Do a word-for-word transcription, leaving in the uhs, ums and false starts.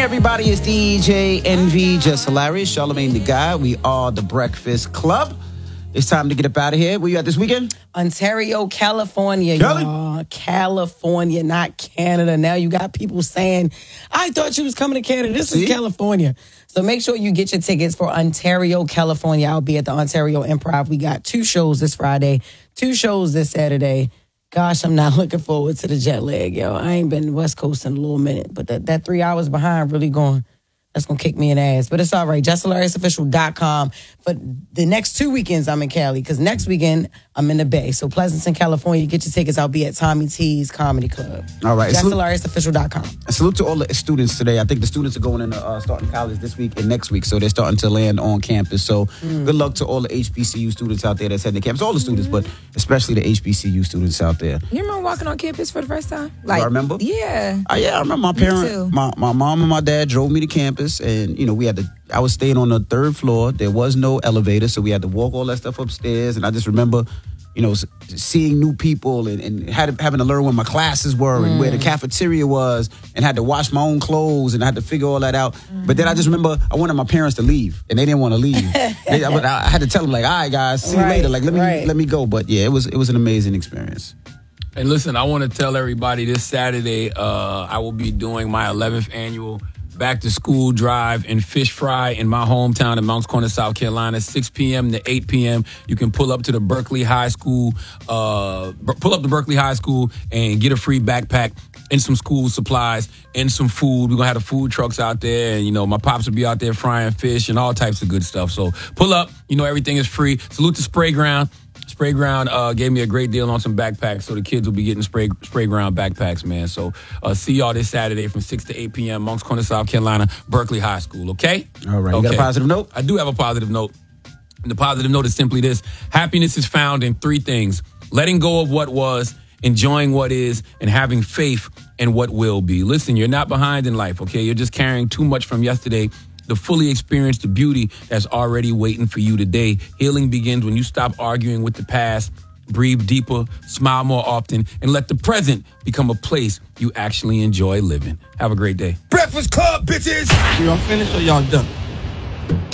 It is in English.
everybody, it's D J Envy, just hilarious. Charlamagne the Guy. We are the Breakfast Club. It's time to get up out of here. Where you at this weekend? Ontario, California, Cali? y'all. California, not Canada. Now you got people saying, I thought you was coming to Canada. This See? is California. So make sure you get your tickets for Ontario, California. I'll be at the Ontario Improv. We got two shows this Friday, two shows this Saturday. Gosh, I'm not looking forward to the jet lag, yo. I ain't been West Coast in a little minute, but that, that three hours behind really going, that's going to kick me in the ass. But it's all right. just hilarious official dot com. For the next two weekends, I'm in Cali, because next weekend, I'm in the Bay. So Pleasanton, California, get your tickets. I'll be at Tommy T's Comedy Club. All right. just hilarious official dot com. Salute to all the students today. I think the students are going in, uh, starting college this week and next week, so they're starting to land on campus. So mm. good luck to all the H B C U students out there that's heading to campus. All the students, but especially the H B C U students out there. You remember walking on campus for the first time? Like, I remember? Yeah. Uh, yeah, I remember my parents, my, my mom and my dad drove me to campus, and, you know, we had to, I was staying on the third floor. There was no elevator, so we had to walk all that stuff upstairs, and I just remember, you know, seeing new people and, and had, having to learn where my classes were and mm. where the cafeteria was, and had to wash my own clothes and I had to figure all that out. Mm. But then I just remember I wanted my parents to leave, and they didn't want to leave. they, but I had to tell them, like, all right, guys, see right, you later. Like, let me right. let me go. But yeah, it was it was an amazing experience. And listen, I want to tell everybody this Saturday, uh, I will be doing my eleventh annual back to school drive and fish fry in my hometown in Mounts Corner, South Carolina, six p.m. to eight p.m. You can pull up to the Berkeley High School, uh, pull up to Berkeley High School and get a free backpack and some school supplies and some food. We're going to have the food trucks out there, and, you know, my pops will be out there frying fish and all types of good stuff. So pull up. You know, everything is free. Salute to Spray Ground. Spray Ground uh, gave me a great deal on some backpacks, so the kids will be getting Spray Spray Ground backpacks, man. So uh, see y'all this Saturday from six to eight p.m. Moncks Corner, South Carolina, Berkeley High School, okay? All right. You okay. got a positive note? I do have a positive note. And the positive note is simply this. Happiness is found in three things: letting go of what was, enjoying what is, and having faith in what will be. Listen, you're not behind in life, okay? You're just carrying too much from yesterday to fully experience the beauty that's already waiting for you today. Healing begins when you stop arguing with the past, breathe deeper, smile more often, and let the present become a place you actually enjoy living. Have a great day. Breakfast Club, bitches! Y'all finished or y'all done?